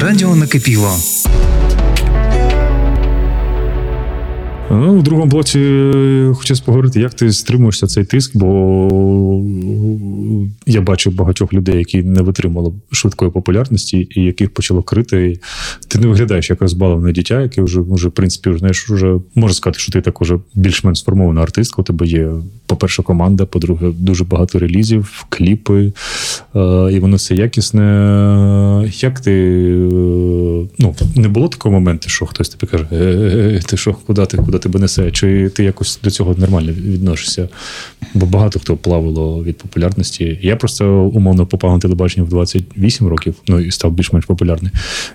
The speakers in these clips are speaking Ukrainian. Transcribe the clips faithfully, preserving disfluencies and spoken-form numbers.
Радіо накипіло. Ну, в другому блоці хочу поговорити, як ти стримуєшся цей тиск, бо я бачив багатьох людей, які не витримали швидкої популярності і яких почало крити. Ти не виглядаєш як розбаловане дитя, яке вже, вже в принципі, вже, знаєш, вже можна сказати, що ти так уже більш-менш сформована артистка. У тебе є, по-перше, команда, по-друге, дуже багато релізів, кліпи, і воно все якісне. Як ти, ну, не було такого моменту, що хтось тобі каже, е-е-е, ти що, куди ти, куди тебе несе? Чи ти якось до цього нормально відносишся? Бо багато хто плавало від популярності. Я просто умовно попав на телебачення в двадцять вісім років, ну і став більш-менш популярний.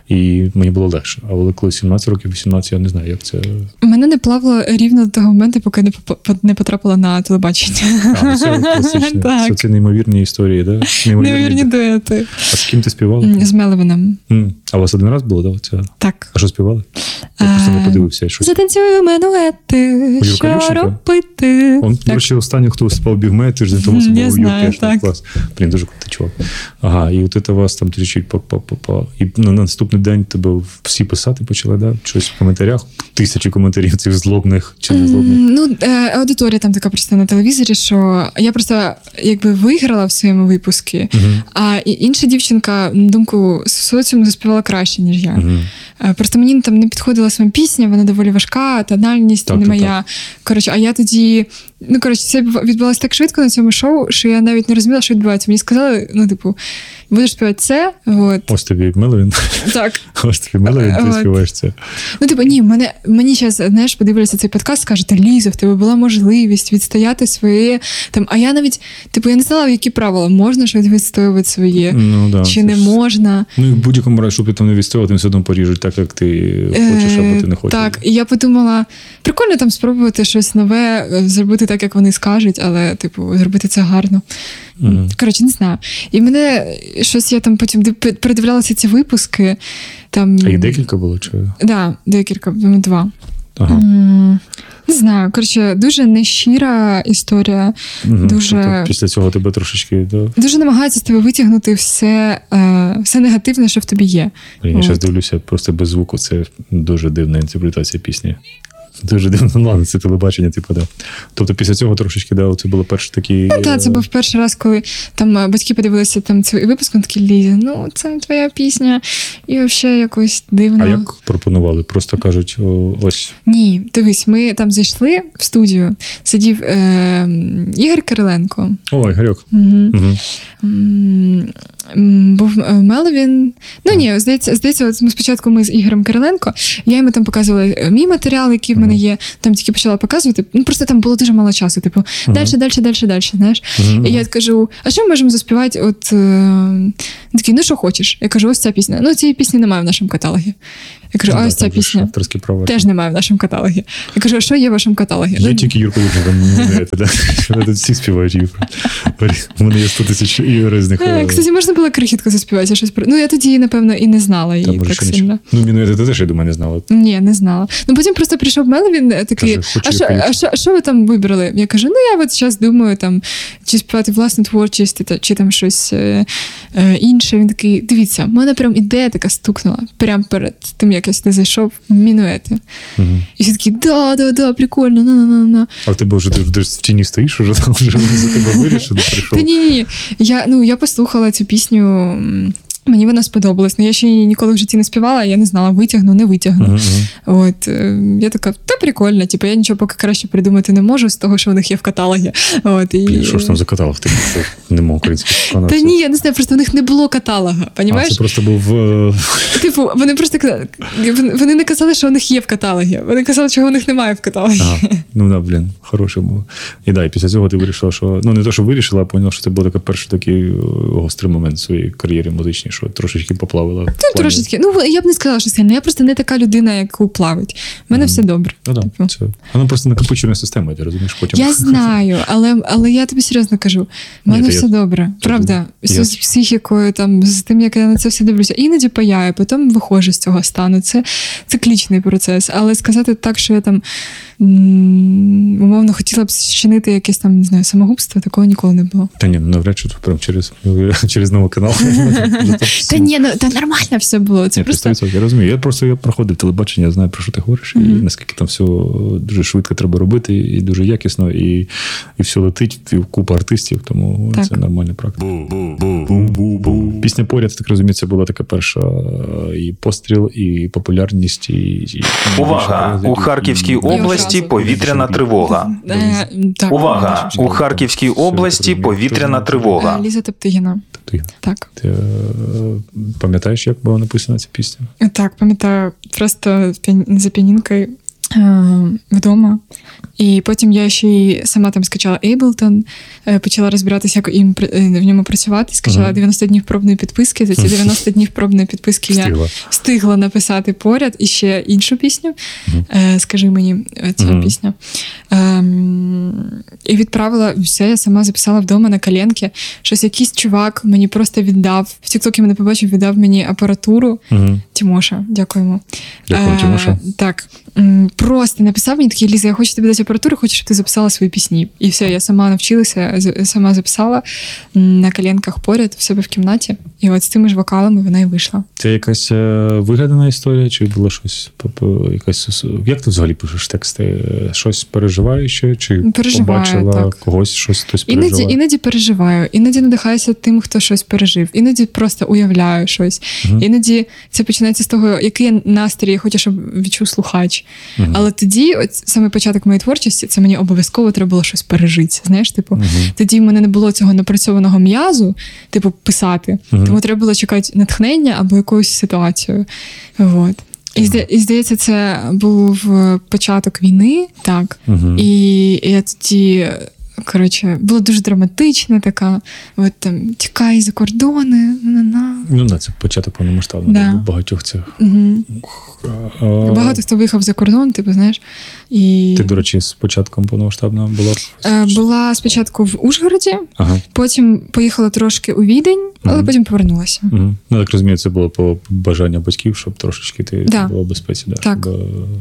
І мені було легше. Але коли сімнадцять років, вісімнадцять, я не знаю, як це... Мене не плавало рівно до того моменту, поки не, поп... не потрапила на телебачення. А, це класичне. Це, це неймовірні історії, да? Неймовірні, неймовірні дуети. А з ким ти співала? З Мелвіном. А у вас один раз було, да? Це... Так. А що співали? Я просто не подивився. Щось. Затанцюю менуети, що робити. Он, до речі, останній, хто співав Бігме, тиждень тому я знаю, так. Клас. Блін, дуже крутий чувак. Ага, і от це вас там тричить па-па-па-па. І на наступний день тебе всі писати почали, да? Щось в коментарях? Тисячі коментарів цих злобних чи не злобних? Ну, аудиторія там така просто на телевізорі, що я просто якби виграла в своєму випуску, uh-huh. а інша дівчинка, на думку соціуму, заспівала краще, ніж я. Uh-huh. Просто мені там не підходила сама пісня, вона доволі важка, тональність так, не моя. Так. Коротше, а я тоді... Ну, коротше, це відбувалося так швидко на цьому шоу, що я навіть не розуміла, що відбувається. Мені сказали, ну, типу, будеш співати це, от. Ось тобі Мелвін. Так. Ось тобі Мелвін, ти співаєш це. Ну, типу, ні, мене, мені зараз, знаєш, подивляться цей подкаст, скажуть, Ліза, в тебе була можливість відстояти своє, там, а я навіть, типу, я не знала, в які правила, можна щось відстоювати своє, ну, да, чи не ж... можна. Ну, і в будь-якому разі, щоб ти там не відстоювати, все одно поріжуть так, як ти хочеш, або ти не хочеш. Так, і я подумала, прикольно там спробувати щось нове, зробити так, як вони скажуть, але, типу, зробити це гарно. Mm. Коротше, не знаю. І мене щось, я там потім передивлялася ці випуски. Там... А їх декілька було? Чи? Так, да, декілька, два. Ага. Mm. Не знаю, коротше, дуже нещира історія. Mm-hmm. Дуже... Тобто після цього тебе трошечки... Да? Дуже намагаються з тебе витягнути все, е, все негативне, що в тобі є. Я зараз дивлюся, просто без звуку, це дуже дивна інтерпретація пісні. Дуже дивно, ну ладно, це телебачення, типу, да. Тобто після цього трошечки, да, це було перший такий... Ну, так, це був перший раз, коли там батьки подивилися там цей випуск, вони такі, Ліза, ну, це не твоя пісня, і взагалі якось дивно. А як пропонували? Просто кажуть, о, ось... Ні, дивись, ми там зайшли в студію, сидів е, Ігор Кириленко. О, Ігорьок. Угу. Угу. Був Мелвін. Ну, ні, здається, здається, от ми спочатку ми з Ігорем Кириленко, я йому там показувала мій матеріал, який в мене є, там тільки почала показувати, ну, просто там було дуже мало часу, типу, uh-huh. дальше, дальше, дальше, дальше, знаєш. Uh-huh. І я кажу, а що ми можемо заспівати? От, е... такий, ну, що хочеш? Я кажу, ось ця пісня. Ну, цієї пісні немає в нашому каталогі. Я кажу, а да, ось ця пісня теж немає в нашому каталогі. Я кажу, а що є в вашому каталогі? Є ну, тільки Юрко Юрко, там не знаєте, да? Вони тут всі співають Юрко. У мене є сто тисяч різних. А, кстати, можна було крихітку заспівати. Я щось... Ну, я тоді, напевно, і не знала її так сильно. Ну, Мінуети ти теж, я думаю, не знала. Ні, не знала. Ну, потім просто прийшов Мелвін такий, Каже, а, що, а, що, а що ви там вибрали? Я кажу, ну, я от зараз думаю, там, чи співати власну творчість, чи там щось е, е, інше. Він такий, дивіться, в мене прям ідея така стукнула, прямо перед тим, як я сюди зайшов, Мінуети. Угу. І всі такі, да, да, да, прикольно, на-на-на-на. А в тебе вже, ти вже в тіні стоїш, вже там вже за тебе вирішили, прийшов? Та ні-ні, я, ну, я послухала цю пісню, мені вона сподобалась. Ну, я ще її ніколи в житті не співала, я не знала, витягну, не витягну. Uh-huh. От, я така, та прикольно, типу, я нічого поки краще придумати не можу з того, що в них є в каталогі. От, і... Що ж там за каталог? Ти нема українських виконавців? Та ні, я не знаю, просто в них не було каталога, понімаєш? А, це просто був... Типу, вони просто вони не казали, що у них є в каталогі. Вони казали, чого у них немає в каталогі. А, ну, да, блін, хороше було. І да, і після цього ти вирішила, що... Ну, не те, що вирішила, а поняла, що це був такий перший такий гострий момент в своїй кар'єрі музичній, що трошечки поплавила. Ну, трошечки. Ну, я б не сказала, що сильно. Я просто не така людина, яку плавить. У мене mm. все добре. Ну, да, типу. Це... Вона просто накопичена система, ти розумієш, потім. Я знаю, але, але я тобі серйозно кажу. У мене Ні, все я... добре. Правда. Я... З психікою, там, з тим, як я на це все дивлюся. Іноді паяю, потім виходжу з цього стану. Це циклічний процес. Але сказати так, що я там умовно хотіла б чинити якесь там, не знаю, самогубство, такого ніколи не було. Та ні, навряд чи прям через, через новий канал. Та ні, ну та нормально все було. Це я просто... Я розумію. Я просто я проходив телебачення, я знаю, про що ти говориш, mm-hmm. і наскільки там все дуже швидко треба робити, і дуже якісно, і, і все летить, і купа артистів, тому так. Це нормальна практика. Пісня «Поряд», так розумію, це була така перша і постріл, і популярність, і... і Увага! У Харківській і... області повітряна тривога. Е, так, Увага! У Харківській області повітряна тривога. Ліза Топтигіна. Топтигіна. Так. Ти пам'ятаєш, як була написана ця пісня? Так, пам'ятаю. Просто за піанінкою вдома. І потім я ще й сама там скачала Ableton, почала розбиратися, як їм в ньому працювати, скачала uh-huh. дев'яносто днів пробної підписки. За ці дев'яносто днів пробної підписки встигла. я встигла написати поряд і ще іншу пісню. Uh-huh. Скажи мені, ця uh-huh. пісня. І відправила все, я сама записала вдома на коленки. Щось якийсь чувак мені просто віддав, в тіктокі мене побачив, віддав мені апаратуру. Uh-huh. Тімоша, дякуємо. Дякую, Тімоша. Так. Просто написав мені такий: Ліза, я хочу тобі дати апаратуру, хочу, щоб ти записала свої пісні. І все, я сама навчилася, сама записала на коленках поряд в себе в кімнаті. І от з тими ж вокалами вона і вийшла. Це якась вигадана історія, чи було щось, якась, як ти взагалі пишеш тексти? Щось переживаєш, чи переживаю, побачила так. когось, щось хтось переживає? Іноді, іноді переживаю, іноді надихаюся тим, хто щось пережив, іноді просто уявляю щось. Угу. Іноді це починається з того, який настрій я хочу, щоб відчув слухач. Угу. Але тоді, от саме початок моєї творчості, це мені обов'язково треба було щось пережити. Знаєш, типу, угу. тоді в мене не було цього напрацьованого м'язу, типу, писати. Угу. Тому треба було чекати натхнення або якусь ситуацію. Вот. І, і, здається, це був початок війни, так. Угу. І я тоді, коротше, була дуже драматична така, от там, тікай за кордони, на-на. Ну, да, це початок повномасштабного, да. багатьох цих. Угу. А... Багато хто виїхав за кордон, типу, знаєш. І... Ти, до речі, з початком повномасштабного була? Була спочатку в Ужгороді, ага. потім поїхала трошки у Відень, але угу. потім повернулася. Угу. Ну, так розумію, це було по бажанню батьків, щоб трошечки ти да. була в безпеці. Да, так. Щоб...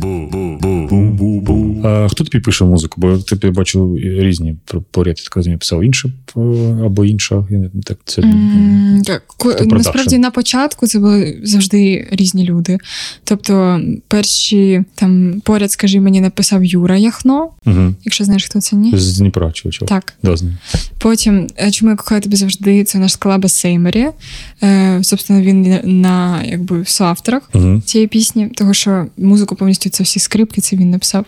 А хто тобі пише музику? Бо ти бачу різні поряд, так розумію, писав інше або інша. Так, це... mm, так. Насправді на початку це були завжди різні люди. Тобто перші там поряд, скажи мені, написав Юра Яхно, угу. якщо знаєш, хто це, ні? З Дніпра, чого? Так. Дознаю. Потім «Чому я кохаю тебе завжди» – це наш колаба Сеймері. Е, собственно, він на, якби, в соавторах угу. цієї пісні, тому що музику повністю це всі скрипки, це він написав.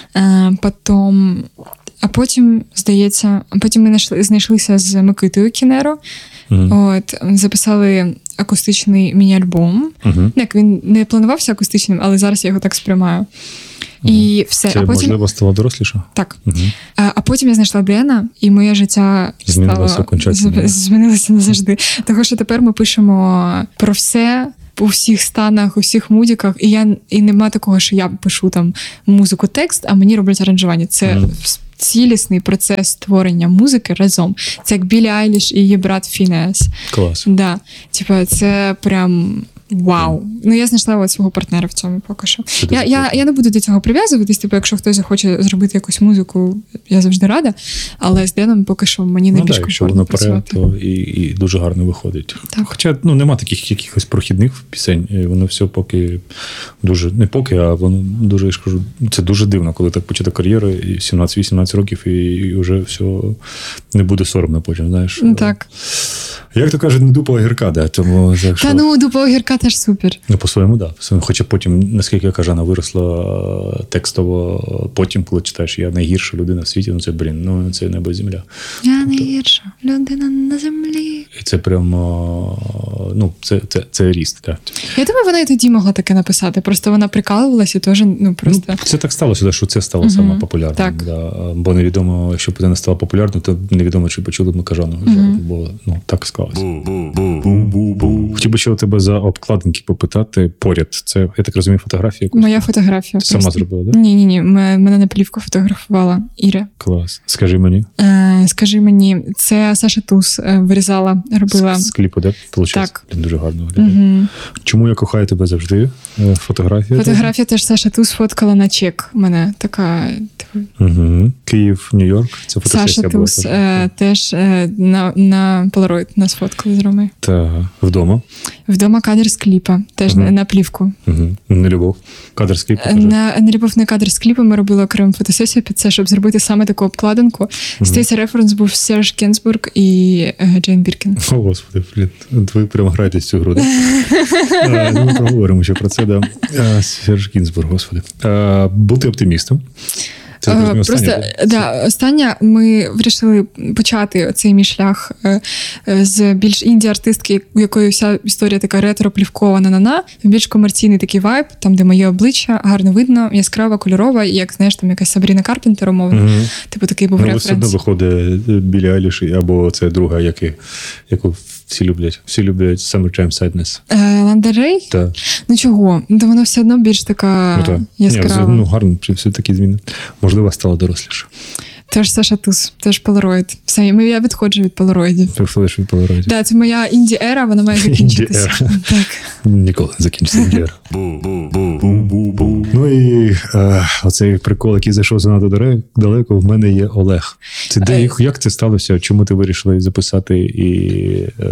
Е, потім... А потім, здається, потім ми знайшли, знайшлися з Микитою Кінеро. Uh-huh. От, записали акустичний міні-альбом. Uh-huh. Як він не планувався акустичним, але зараз я його так сприймаю. Uh-huh. І все. Це, а потім... можливо, стало доросліше? Так. Uh-huh. А, а потім я знайшла Дена, і моє життя змінилося стало... окончательно. Змінилося назавжди. Тому що тепер ми пишемо про все, у всіх станах, у всіх мудіках, і я і нема такого, що я пишу там музику, текст, а мені роблять аранжування. Це uh-huh. цілісний процес створення музики разом. Це як Біллі Айліш і її брат Фінес. Клас. Да. Типа, це прям вау. Ну, я знайшла от свого партнера в цьому поки що. Я, я, я не буду до цього прив'язуватись, типу, якщо хтось захоче зробити якусь музику, я завжди рада, але з Деном поки що мені найбільш ну, комфортно працювати. Якщо воно пере, то і, і дуже гарно виходить. Так. Хоча, ну, нема таких якихось прохідних пісень, воно все поки дуже, не поки, а воно дуже, я ж кажу, це дуже дивно, коли так почати кар'єри, і сімнадцять-вісімнадцять років, і, і вже все не буде соромно потім, знаєш. Так. Як то кажуть, не дупа огірка, да, тому... Якщо... Та ну, дупа огірка теж супер. Ну, по-своєму, так. Да. Хоча потім, наскільки я кажу, вона виросла текстово, потім, коли читаєш, я найгірша людина в світі, ну це, блін, ну це небо і земля. Я найгірша людина на землі. І це прямо, ну, це, це, це ріст, так. Я думаю, вона і тоді могла таке написати, просто вона прикалувалася і теж, ну, просто... Ну, це так сталося, що це стало угу. саме популярним. Так. Да. Бо невідомо, якщо б це не стало популярним, то невідомо, чи почули б ми Кажану. Угу. Бо, ну, так склалося. Хотів би ще у тебе за обкладинки попитати поряд. Це, я так розумію, фотографія? Якусь? Моя фотографія. Ти сама зробила, так? Да? Ні-ні-ні, мене на плівку фотографувала Іра. Клас. Скажи мені. Е, скажи мені, це Саша Туз вирізала, робила. З, з кліпу, де? Получається? Так. Блін, дуже гарно виглядає. Угу. Чому Тому я кохаю тебе завжди. Фотографія. Фотографія теж Саша Туз фоткала на чек. У мене така... Угу. Київ, Нью-Йорк. Це фотосесія була. Саша Туз е, теж е, на, на Polaroid нас фоткали з Ромою. Так. Вдома? Вдома кадр з кліпа. Теж угу. на плівку. Угу. Не любов. Кадр з кліпа? На, не любов, не кадр з кліпа. Ми робили окрему фотосесію під це, щоб зробити саме таку обкладинку. Угу. Здається, референс був Серж Генсбург і е, Джейн Біркін. О, Господи, блін. Ви прямо граєте з цю гру, так? Ми проговоримо ще про це, да. Серж Гінзбург, Господи. Бути оптимістом. Це uh, просто остання, да, остання ми вирішили почати цей мій шлях е, з більш інді-артистки, у якої вся історія така ретро-плівкована на-на, більш комерційний такий вайб, там, де моє обличчя гарно видно, яскрава, кольорова, і як, знаєш, там якась Сабріна Карпентер, умовно. Mm-hmm. Типу такий був ну, референс. Ну, все одно виходить Білі Айліш, або це друга, яки, яку всі люблять. Всі люблять Summertime Sadness. Лана Рей? Так. Ну чого? Ну, вона все одно більш така ну, яскрава. Ні, ну, гарно, все такі зміни. Можливо, стала доросліше. Теж Саша Туз, теж Polaroid. Все, я відходжу від Polaroidів. Ти відходиш від Polaroidів. Так, це моя інді-ера, вона має закінчитися. Так. Ніколи не закінчиться інді-ера. Ну і е, оцей прикол, який зайшов занадто далеко, в мене є Олег. Це де, як це сталося? Чому ти вирішила записати? І, е,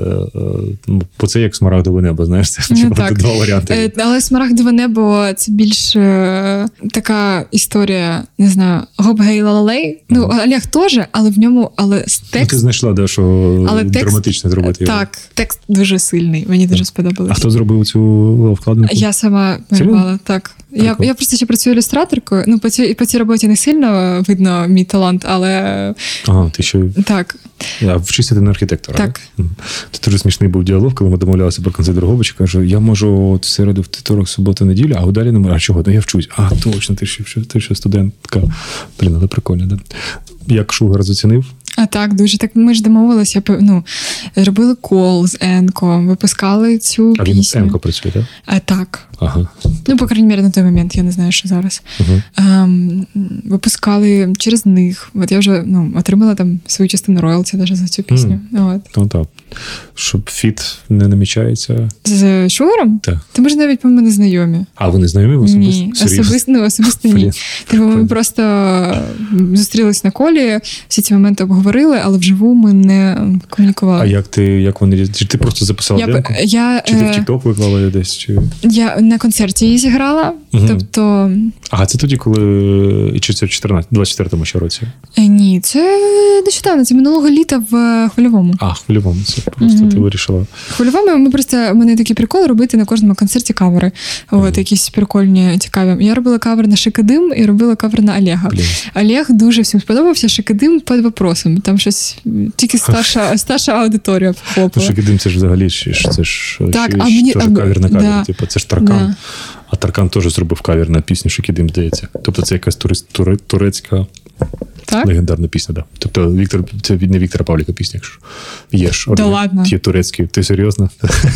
е, бо це як смарагдове небо, знаєш? Це ну, два варіанти. Е, але смарагдове небо – це більш е, така історія, не знаю, гоп-гей-ла-лей. Ну, Олег теж, але в ньому, але текст... Ну, ти знайшла, да, що але драматично зробити його. Так, текст дуже сильний, мені дуже сподобалось. А хто зробив цю вкладинку? Я сама малювала, так. Я, я просто ще працюю ілюстраторкою, ну, по цій, по цій роботі не сильно видно мій талант, але... Ага, ти ще... Так. А вчишся ти на архітектора, так? Так. Це дуже смішний був діалог, коли ми домовлялися про концерт Дрогобича. Кажу, я можу от середу, вівторок, суботу, неділю, а далі не можу. А чого? Ну, я вчусь. А, точно, ти ще, ти ще студентка. Блін, але прикольно, да? Як Шугар зацінив? А так, дуже. Так ми ж домовилися, ну, робили кол з Енко, випускали цю а пісню. А він з Енко працює, так? А так. Ага. Ну, по крайній мірі, на той момент, я не знаю, що зараз. Uh-huh. Ем, випускали через них. От я вже, ну, отримала там свою частину роялті навіть за цю пісню. Mm. От. Ну, так. Щоб фіт не намічається. З Шугаром? Так. Та ми ж навіть, по-моєму, не знайомі. А ви не знайомі особисто? Ні, особисто, ну, особисто ні. Тобто ми просто зустрілись на колі, всі ці моменти обговорили, але вживу ми не комунікували. А як ти, як вони, чи ти просто записала я, демку? Я, чи ти в TikTok виклала її десь? Чи... Я на концерті її зіграла, угу. тобто... А це тоді, коли, чи це в двадцять четвертому ще році? Ні, це нещодавно, це минулого літа в Хвильовому. А, Хвильовому, це просто угу. ти вирішила. В Хвильовому ми просто, у мене такий прикол робити на кожному концерті кавери. Угу. От, якісь прикольні, цікаві. Я робила кавер на Шикидим і робила кавер на Олега. Блін. Олег дуже всім сподобався, Шикидим під вопросом. Там щось, тільки старша, старша аудиторія хлопала. Шикидим це ж взагалі, це ж так, ще, а мені, теж кавер на кавер, да. типу, це ж Таркан. Да. А Таркан теж зробив кавер на пісню Шикидим, здається. Тобто це якась тури, тури, турецька так? легендарна пісня, да. Тобто Віктор, це не Віктора Павліка пісня, якщо є ж. Да ладно. Є турецький. Ти серйозно?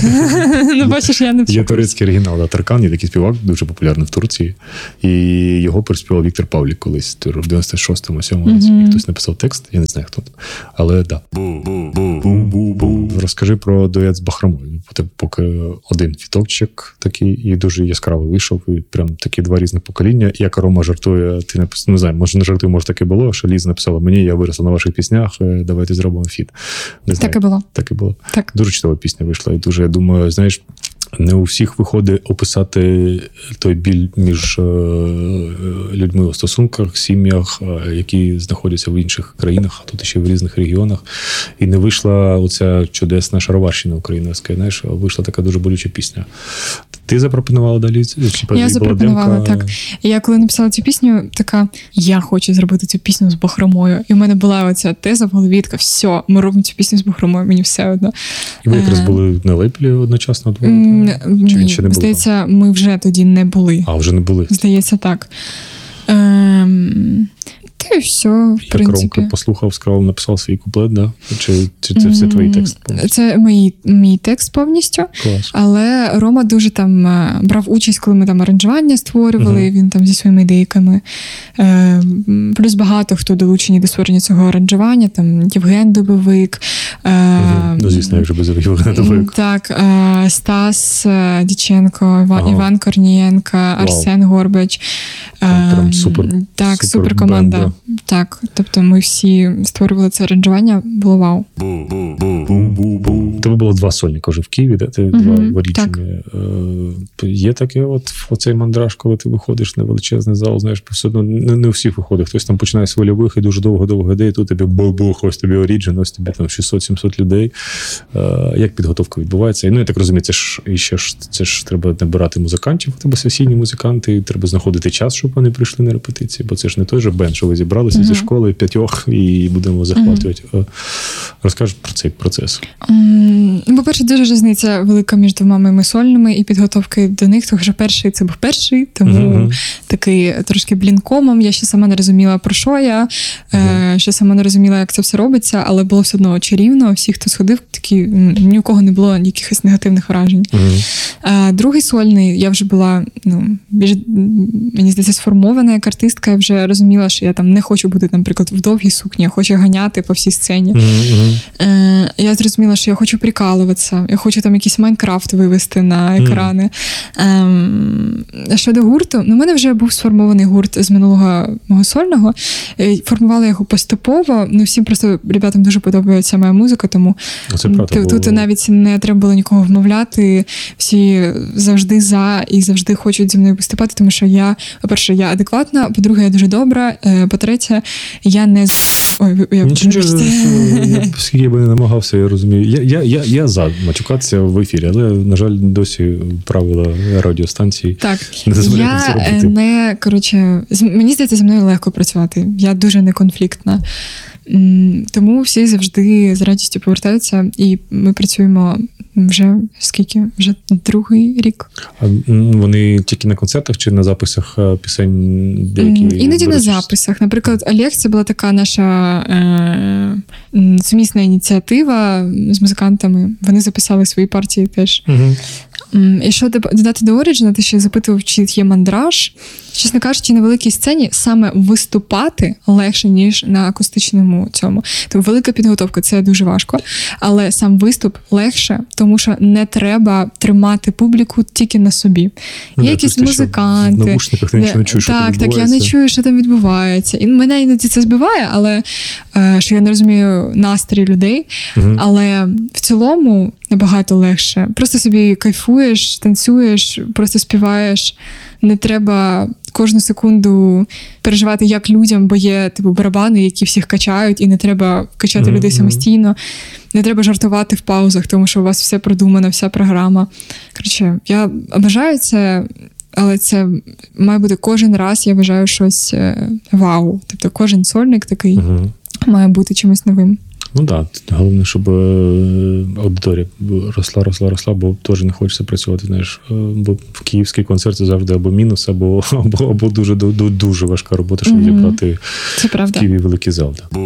Ну, бачиш, я не є турецький оригінал, да. Таркан є такий співак, дуже популярний в Турції. І його переспівав Віктор Павлік колись, в дев'яносто шостому, сьомому році. Mm-hmm. Хтось написав текст, я не знаю, хто. Але, да. Розкажи про дует з Бахромою. Поки один фітовчик такий, і дуже яскраво вийшов, і прям такі два різних покоління. Як Рома жартує, ти написав, не знаю, може не жартує, може таке було, що Ліза написала мені, я виросла на ваших піснях, давайте зробимо фіт. Не знаю, так і було. Так і було. Так. Дуже чудова пісня вийшла, і дуже, я думаю, знаєш, не у всіх виходить описати той біль між людьми у стосунках, сім'ях, які знаходяться в інших країнах, а тут ще в різних регіонах. І не вийшла оця чудесна шароварщина українська, знаєш, вийшла така дуже болюча пісня. Ти запропонувала далі? Чи я запропонувала, так. Я коли написала цю пісню, така, я хочу зробити цю пісню з Бахромою. І в мене була оця теза в голові, така, все, ми робимо цю пісню з Бахромою, мені все одно. І ви якраз були на лейблі одночасно двоє? Чи він ще не був? Здається, ми вже тоді не були. А, вже не були? Здається, так. Ем... Та й все, в Як принципі. Ромка послухав, сказав, написав свій куплет, да? Чи, чи це все твій текст? Це мій, мій текст повністю. Клас. Але Рома дуже там е, брав участь, коли ми там аранжування створювали, Угу. він там зі своїми ідейками. Е, плюс багато хто долучені до створення цього аранжування, там Євген Дубовик. Е, Угу. Ну, звісно, як же без Євгена Дубовика. Так, е, Стас е, Діченко, Іван, Ага. Іван Корнієнко, Арсен Горбач. Там Е, прям супер, Так, супер супер команда. банда. Так, тобто ми всі створювали це аранжування, було вау. У тебе було два сольника вже в Києві, де ти Мгм, два вирічені. Е, є таке, от в оцей мандраж, коли ти виходиш на величезний зал, знаєш, все одно не, не у всіх виходить. Хтось там починає з вольових і дуже довго-довго йде, і тут тобі бу-бух, ось тобі оріджин, ось тобі там шістсот-сімсот людей. Е, як підготовка відбувається? І, ну, я так розумію, це ж, і ще ж, це ж треба набирати музикантів, у тебе сесійні музиканти, і треба знаходити час, щоб вони прийшли на репетиції, бо це ж не той же бенд, що ви зібралися Мгм. зі школи п'ятьох і будемо захватувати. Е, Розкажи про цей процес. М, Ну, по-перше, дуже різниця велика між двома моїми сольними і підготовки до них, тому що перший це був перший, тому Мгм. такий трошки блінкомом. Я ще сама не розуміла, про що я, е, ще сама не розуміла, як це все робиться, але було все одно чарівно. Всі, хто сходив, такі м, ні у кого не було якихось негативних вражень. Мгм. А другий сольний, я вже була, ну, більш, м, мені здається, сформована як артистка, я вже розуміла, що я там не хочу бути, наприклад, в довгій сукні, я хочу ганяти по всій сцені. Мгм, мгм. Е, я зрозуміла, що я хочу прикалуватися, я хочу там якийсь Майнкрафт вивести на екрани. Ем, щодо гурту, ну, у мене вже був сформований гурт з минулого мого сольного. Е, Формувала його поступово. Ну, всім просто ребятам дуже подобається моя музика, тому Це правда, тут, бо- тут навіть не треба було нікого вмовляти. Всі завжди за і завжди хочуть зі мною виступати, тому що я, по-перше, я адекватна, по-друге, я дуже добра, е, по-третє, я не з... Ой, ви- я Нічого, вибачте. я, скільки я би не намагався, я розумію. Я, я, я, я за матюкатися в ефірі, але, на жаль, досі правила радіостанції Так, не дозволяють це я е, робити. не, коротше, з- мені здається, зі мною легко працювати. Я дуже неконфліктна. М, Тому всі завжди з радістю повертаються, і ми працюємо вже скільки? Вже другий рік. А м, вони тільки на концертах чи на записах е, пісень деякі? М, Іноді на беруть участь? записах. Наприклад, Олег, це була така наша е, м, сумісна ініціатива з музикантами. Вони записали свої партії теж. Мгм. М, І що доп- додати до Оріджина, ти ще запитував, чи є мандраж. Чесно кажучи, на великій сцені саме виступати легше, ніж на акустичному цьому. Тому велика підготовка, це дуже важко. Але сам виступ легше, тому що не треба тримати публіку тільки на собі. Ну, Є да, якісь просто, що музиканти. В навушниках ти нічого не чуєш, що так, там так, я не відбувається. чую, що там відбувається. І мене іноді це збиває, але е, що я не розумію настрій людей. Мгм. Але в цілому набагато легше. Просто собі кайфуєш, танцюєш, просто співаєш. Не треба кожну секунду переживати, як людям, бо є типу барабани, які всіх качають, і не треба качати Мгм, людей мгм. самостійно. Не треба жартувати в паузах, тому що у вас все продумано, вся програма. Коротше, я бажаю це, але це має бути кожен раз, я вважаю, щось е, вау. Тобто кожен сольник такий Мгм. має бути чимось новим. Ну так, да. Головне, щоб е, аудиторія росла, росла, росла, бо теж не хочеться працювати, знаєш, е, бо в київський концерт це завжди або мінус, або, або, або дуже, дуже, дуже важка робота, щоб Мгм. зібрати Це в правда. Києві великий зал. Да.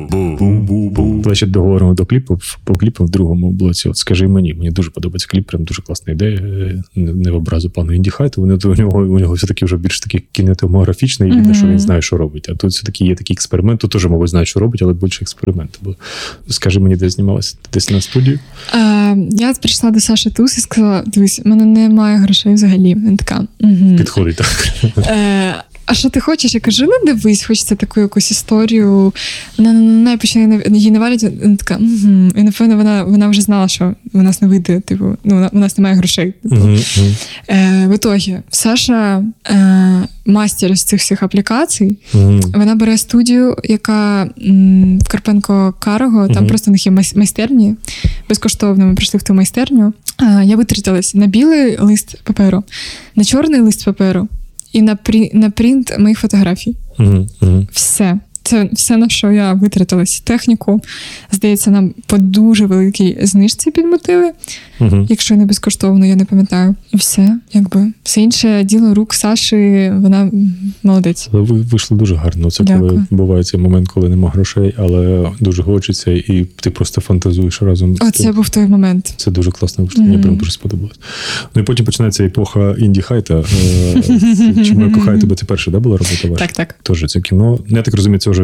Давай ще договоримо до кліпу. По кліпу в другому блоці. От скажи мені, мені дуже подобається кліп, прям дуже класна ідея. Е, Не, не в образу пану Інді Хайту. Вони у нього у нього все-таки вже більш такий кінематографічний, і видно, Мгм. що він знає, що робить. А тут все-таки є такий експеримент. Тут теж, мабуть, знають, що робить, але більше експеримент. Бо скажи мені, де знімалася? Десь на студії? Е, я прийшла до Саші Туз і сказала: дивись, в мене немає грошей взагалі. Він така. Угу. Підходить так. Е, а що ти хочеш? Я кажу, ну дивись, хочеться таку якусь історію. Вона не почне її навалять. Вона така, угу. І напевно вона, вона вже знала, що у нас не вийде, типу, ну, у нас немає грошей. Типу. Мгм, мгм. Е, в ітогі, Саша е, мастер з цих всіх аплікацій. Мгм. Вона бере студію, яка м, в Карпенко-Карого, там Мгм. просто в них є майс- майстерні. Безкоштовно ми прийшли в ту майстерню. А, я витратилась на білий лист паперу, на чорний лист паперу і на, прі, на принт моїх фотографій. Мгм, мгм. Все. це все, на що я витратилась. Техніку, здається, нам по дуже великій знижці підмутили. Угу. Якщо не безкоштовно, я не пам'ятаю. І все, якби. Все інше діло рук Саші, вона молодець. Ви вийшли дуже гарно. Це Дякую. коли буває цей момент, коли нема грошей, але дуже хочеться, і ти просто фантазуєш разом. Оце був той момент. Це дуже класно вийшло, мені mm-hmm. прям дуже сподобалось. Ну і потім починається епоха інді-хайта. Чому я кохаю тебе, це перша, да, була робота ваша? Так, так. Тоже це кіно. Я так розумію, це вже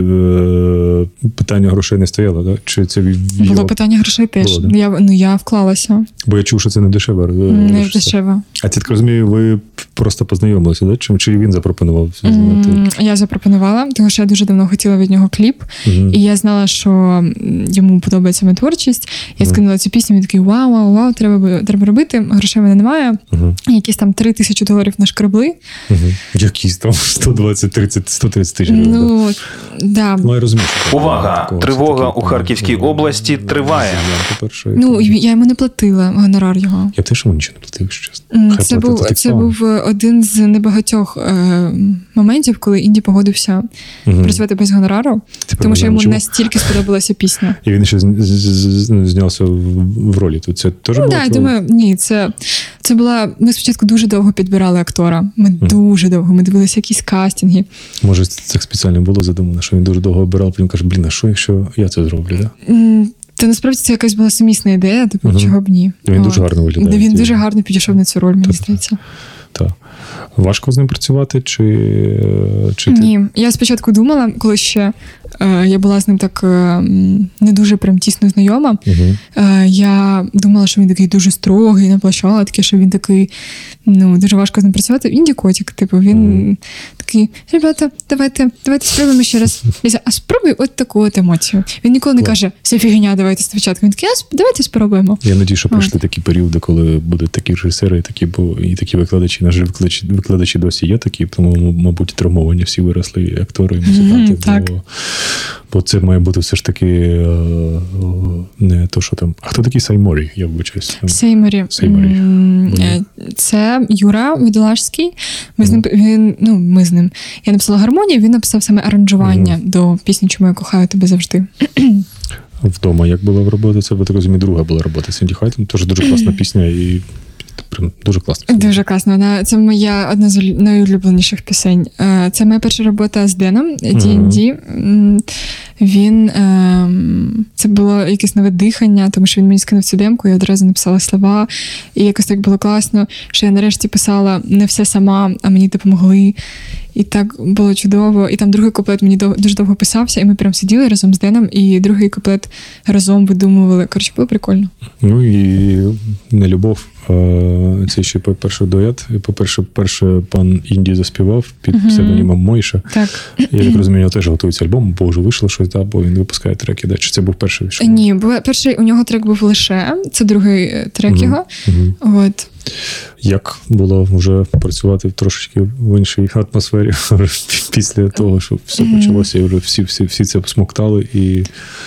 питання грошей не стояло, да? Чи це було його... питання грошей теж. Було, да? я, ну, я вклалася. Бо я чув, що це не дешево. Не дешево. А це, так розумію, ви просто познайомилися, да? Чи, чи він запропонував? Mm, я запропонувала, тому що я дуже давно хотіла від нього кліп. Mm-hmm. І я знала, що йому подобається моя творчість. Я mm-hmm. скинула цю пісню, він такий, вау, вау, вау, треба, треба робити. Грошей в мене немає. Mm-hmm. Якісь там три тисячі доларів нашкребли. Mm-hmm. Якісь там сто двадцять, тридцять, сто тридцять тисяч. Ну, да. Ну, я розумію, що увага! Тривога у Харківській області триває. Ну, я йому не платила гонорар його. Я теж йому нічого не платив, якщо чесно. Це був, це був один з небагатьох е, моментів, коли Інді погодився угу. працювати без гонорару, Ти тому що йому чому? настільки сподобалася пісня. І він ще знявся в, в ролі. Тут це теж ну, було? Так, думаю, ні, це, це була... Ми спочатку дуже довго підбирали актора. Ми угу. дуже довго, ми дивилися якісь кастинги. Може, це спеціально було задумано, що він дуже довго обирав, потім каже, блін, а що, якщо я це зроблю, так? Да? Та насправді це якась була сумісна ідея, типу, угу. чого б ні. Він О. дуже гарно виглядає. Він дуже гарно підійшов на цю роль, мені здається. Так. Важко з ним працювати? Чи, чи ти... Ні, я спочатку думала, коли ще е, я була з ним так е, не дуже прям тісно знайома, угу. е, я думала, що він такий дуже строгий, наплащала, таке, що він такий, ну, дуже важко з ним працювати. Інді котик, типу, він угу. такий, ребята, давайте, давайте спробуємо ще раз. Я, а спробуй от таку от емоцію. Він ніколи не каже, все фігня, давайте спочатку. Він такий, а давайте спробуємо. Я надію, що пройшли такі періоди, коли будуть такі режисери, і такі, бо, і такі викладачі, на жаль, викладачі, викладачі досі є такі, тому, мабуть, травмовані всі виросли, і актори, і музиканти. Mm-hmm, бо, бо це має бути все ж таки не то, що там. А хто такий Сайморі, я вибачаюсь? Сейморі. Сейморі. Mm-hmm. Це Юра Видолашський. Ми mm-hmm. з ним, він, ну, ми з ним. Я написала гармонію, він написав саме аранжування mm-hmm. до пісні «Чому я кохаю тебе завжди». Вдома як була робота? Це, ви так розумію, друга була робота з Інді Хайтом. Теж дуже класна пісня і прям дуже класно. Дуже класно. Вона, це моя одна з найулюбленіших пісень. Це моя перша робота з Деном, ді ен ді. Mm-hmm. Він, це було якесь нове дихання, тому що він мені скинув цю демку, я одразу написала слова, і якось так було класно, що я нарешті писала не все сама, а мені допомогли. І так було чудово. І там другий куплет мені дуже довго писався, і ми прям сиділи разом з Деном, і другий куплет разом видумували. Коротше, було прикольно. Ну і не любов. Це ще перший дует. По-перше, перше пан Інді заспівав під mm-hmm. псевдонімом Мойша. Так. Я так розумію, у нього теж готується альбом, бо вже вийшло щось, да, бо він випускає треки. Да? Чи це був перший? Що? Ні, бо перший у нього трек був «Лише», це другий трек mm-hmm. його. Mm-hmm. От. Як було вже працювати трошечки в іншій атмосфері після того, що все почалося, і вже всі, всі, всі це смоктали і...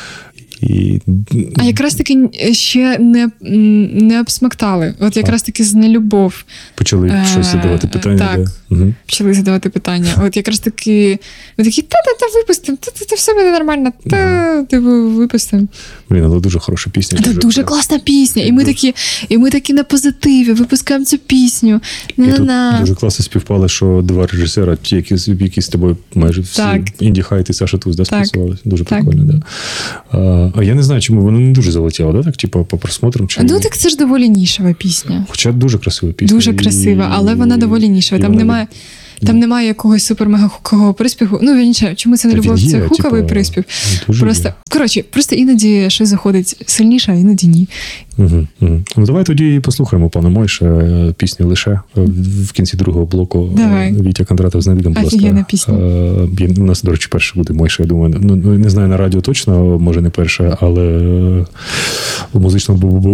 І... А якраз таки ще не, не обсмактали. От якраз таки з нелюбов. Почали е- щось задавати питання. Так, да? Угу. Почали задавати питання. От якраз таки, ми такі, та-та-та, випустимо, та-та-та, все буде нормально, та, типу, випустимо. Блін, але дуже хороша пісня. Це дуже, дуже класна пісня. І ми, такі, і ми такі на позитиві, випускаємо цю пісню. На-на-на. І тут дуже класно співпало, що два режисера, ті, які, які з тобою майже всі, Інді Хайт і Саша Туз, да, спрацювалися. Дуже так. Прикольно, да. А, а я не знаю, чому воно не дуже залетіло, да? Так, типу, по просмотрам? Чи... Ну, так це ж доволі нішова пісня. Хоча дуже красива пісня. Дуже красива, але вона доволі нішова. Там вона... немає... Там немає якогось супермегахукового приспіву. Ну, вірніше, чому це не любов? Є, це хуковий типу, приспів. Просто, є. Коротше, просто іноді щось заходить сильніше, а іноді ні. Угу, угу. Ну, давай тоді послухаємо пана Мойша пісню «Лише» в кінці другого блоку. Давай. Вітя Кондратов з Давидом. Офігенна пісня. У нас, до речі, перше буде Мойша, я думаю. Ну, не знаю, на радіо точно, може не перше, але в музичному